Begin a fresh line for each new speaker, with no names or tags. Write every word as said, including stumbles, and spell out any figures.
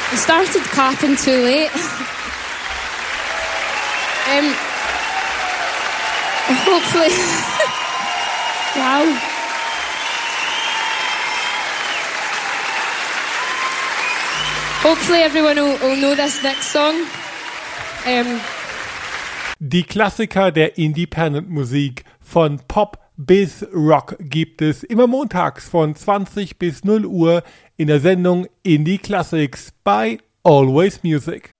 I started clapping too late. um, hopefully... wow. Hopefully everyone will, will know this next song. Um,
Die Klassiker der Independent-Musik von Pop bis Rock gibt es immer montags von zwanzig bis null Uhr in der Sendung Indie Classics bei Always Music.